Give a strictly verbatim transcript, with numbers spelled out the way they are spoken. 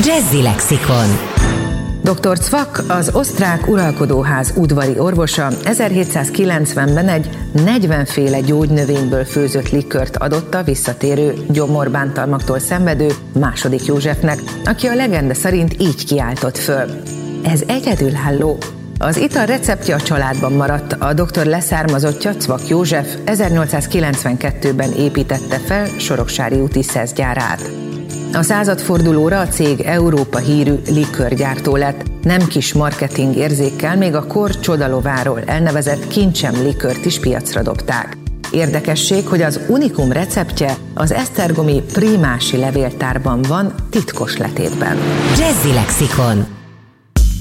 Jazzy Lexikon. doktor Cvak, az osztrák uralkodóház udvari orvosa ezerhétszázkilencvenben egy negyven féle gyógynövényből főzött likört adott a visszatérő gyomorbántalmaktól szenvedő második Józsefnek, aki a legenda szerint így kiáltott föl: ez egyedülálló. Az ital receptje a családban maradt, a doktor leszármazottja, Cvak József ezernyolcszázkilencvenkettőben építette fel Soroksári úti szeszgyárát. A századfordulóra a cég Európa hírű likörgyártó lett, nem kis marketing érzékkel még a kor csodalováról elnevezett kincsem likört is piacra dobták. Érdekesség, hogy az unikum receptje az esztergomi Primási levéltárban van titkos letétben. Jazzy Lexikon.